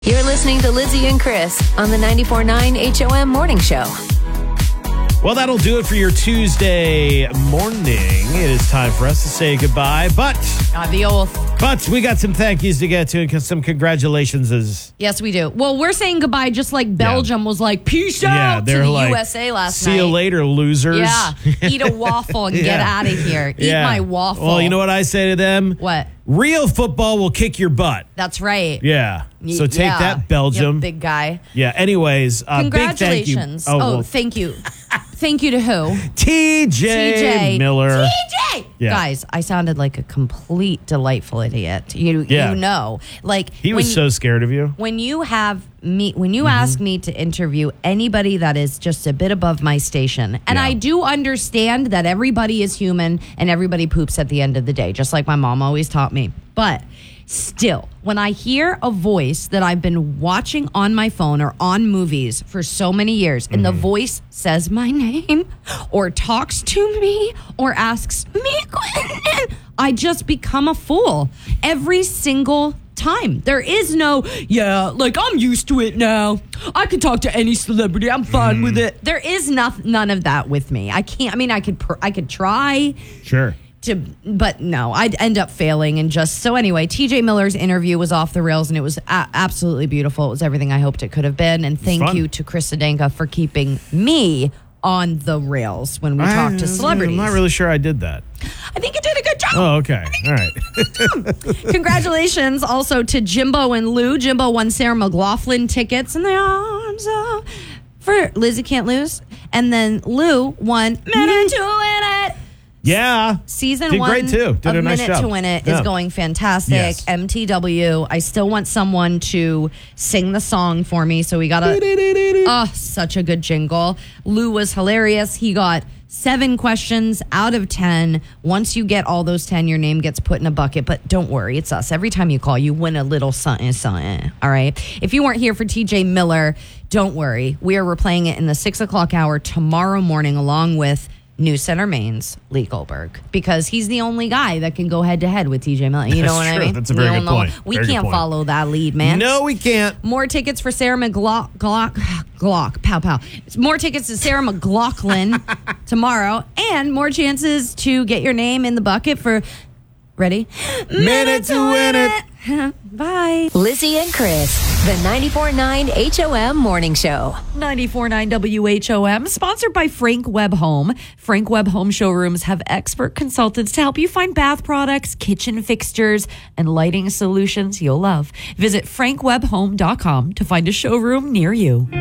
You're listening to Lizzie and Chris on the 94.9 HOM Morning Show. Well, that'll do it for your Tuesday morning. It is time for us to say goodbye, but we got some thank yous to get to and some congratulations. Yes, we do. Well, we're saying goodbye just like Belgium was like, peace out to the USA last night. See you later, losers. Yeah, eat a waffle and get out of here. Eat my waffle. Well, you know what I say to them? What? Real football will kick your butt. That's right. Yeah. So take that, Belgium. Big guy. Yeah. Anyways, congratulations. Big thank you. Thank you. Thank you to who? TJ Miller. TJ! Yeah. Guys, I sounded like a complete delightful idiot. You know. Like he was so scared of you. When you have me, when you ask me to interview anybody that is just a bit above my station, and I do understand that everybody is human and everybody poops at the end of the day, just like my mom always taught me. But still, when I hear a voice that I've been watching on my phone or on movies for so many years, and the voice says my name or talks to me or asks me a question, I just become a fool every single time. There is no, I'm used to it now. I can talk to any celebrity. I'm fine with it. There is none of that with me. I can't. I mean, I could try. Sure. But no, I'd end up failing and so anyway, TJ Miller's interview was off the rails and it was absolutely beautiful. It was everything I hoped it could have been. And thank you to Chris Sedenka for keeping me on the rails when we talk to celebrities. I'm not really sure I did that. I think you did a good job. Oh, okay. All right. Congratulations also to Jimbo and Lou. Jimbo won Sarah McLachlan tickets in the arms of for Lizzie Can't Lose. And then Lou won Minute to Win It. Yeah. Season Did 1 great too. Did of a nice Minute job. to Win It is going fantastic. Yes. MTW. I still want someone to sing the song for me. So we got such a good jingle. Lou was hilarious. He got 7 questions out of 10. Once you get all those 10, your name gets put in a bucket. But don't worry, it's us. Every time you call, you win a little something, something. All right? If you weren't here for TJ Miller, don't worry. We are replaying it in the 6 o'clock hour tomorrow morning along with News Center Maine's Lee Goldberg, because he's the only guy that can go head to head with TJ Miller. You know what I mean? That's a very good point. We can't follow that lead, man. No, we can't. More tickets for Sarah McLachlan. Pow, pow. More tickets to Sarah McLachlan tomorrow, and more chances to get your name in the bucket for, ready? Minute to Win It. Bye. Lizzie and Chris, the 94.9 HOM Morning Show. 94.9 WHOM, sponsored by Frank Webb Home. Frank Webb Home showrooms have expert consultants to help you find bath products, kitchen fixtures, and lighting solutions you'll love. Visit frankwebbhome.com to find a showroom near you.